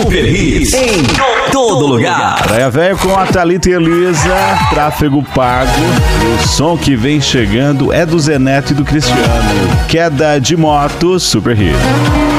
Super Hits em todo lugar. Praia Velha com a Thalita e Elisa, Tráfego Pago. E o som que vem chegando é do Zé Neto e do Cristiano. Queda de Moto, Super Hits.